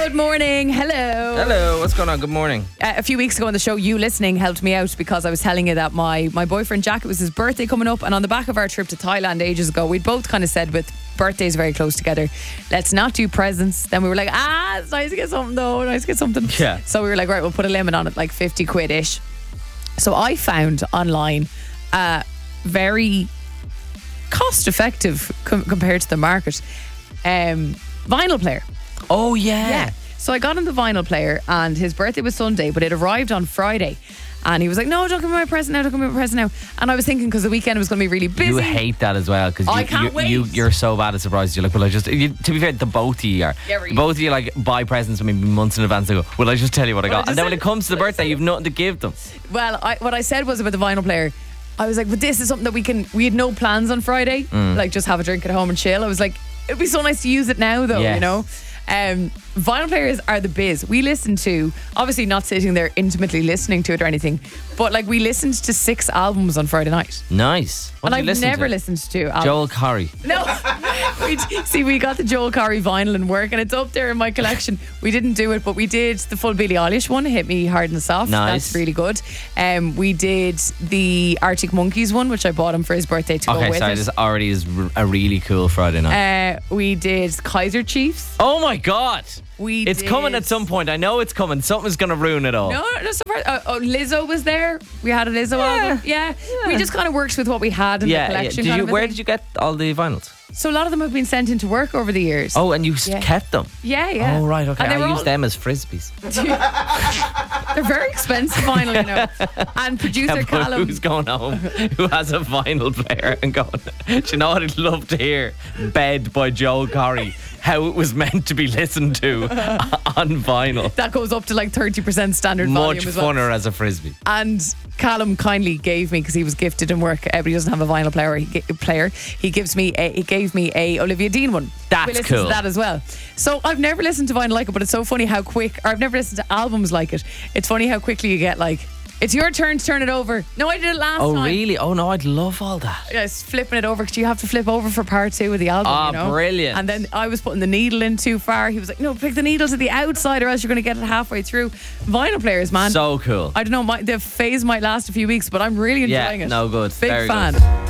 Good morning. Hello. Hello, what's going on? Good morning. A few weeks ago on the show, you listening helped me out because I was telling you that my boyfriend Jack, it was his birthday coming up, and on the back of our trip to Thailand ages ago, we'd both kind of said with birthdays very close together, let's not do presents. Then we were like, it's nice to get something though, nice to get something. Yeah. So we were like, right, we'll put a limit on it, like 50 quid-ish. So I found online very cost effective compared to the market vinyl player. Oh, yeah. Yeah. So I got him the vinyl player, and his birthday was Sunday, but it arrived on Friday. And he was like, no, don't give me my present now, don't give me my present now. And I was thinking, because the weekend was going to be really busy. You hate that as well, because I can't wait. You're so bad at surprises. You're like, well, to be fair, the both of you are. Yeah, really. Both of you like buy presents maybe months in advance and go, well, I just tell you what I got. And then when it comes to the Well, I birthday, you've nothing to give them. Well, what I said was about the vinyl player, I was like, but this is something that we had no plans on Friday, like just have a drink at home and chill. I was like, it'd be so nice to use it now though, Yes. you know. Vinyl players are the biz. We listen to, obviously not sitting there intimately listening to it or anything, but like we listened to 6 albums on Friday night. Nice. What And did you I've listen never to? listened to albums. Joel Corry. No. We got the Joel Corry vinyl in work, and it's up there in my collection. We didn't do it, but we did the full Billie Eilish one, Hit Me Hard and Soft. Nice. That's really good. We did the Arctic Monkeys one, which I bought him for his birthday to go Okay, with sorry, it. this already is a really cool Friday night. We did Kaiser Chiefs. Oh my God. It's did- coming at some point. I know it's coming. Something's going to ruin it all. No, surprise. Lizzo was there. We had a Lizzo album. Yeah. We just kind of worked with what we had in the collection. Where did you get all the vinyls? So a lot of them have been sent into work over the years. Oh, and you Yeah. kept them? Yeah. Oh, right, okay. And they were I use all- them as frisbees. They're very expensive vinyl, you know. And producer Yeah, but Callum. who's going home who has a vinyl player and going, do you know what I'd love to hear? Bed by Joel Corry. How it was meant to be listened to on vinyl. That goes up to like 30% standard volume Much as well. funner as a frisbee. And Callum kindly gave me, because he was gifted in work, but he doesn't have a vinyl player. He gave me a Olivia Dean one. That's we listened cool. to that as well. So I've never listened to vinyl like it, but it's so funny how quick. Or I've never listened to albums like it. It's funny how quickly you get like, it's your turn to turn it over. No, I did it last Oh, time. really? Oh, no, I'd love all that. Yes, flipping it over, because you have to flip over for part 2 of the album. Ah, you know? brilliant. And then I was putting the needle in too far. He was like, no, pick the needle to the outside or else you're going to get it halfway through. Vinyl players, man. So cool. I don't know, the phase might last a few weeks, but I'm really enjoying it. No, good. Big Very fan. good.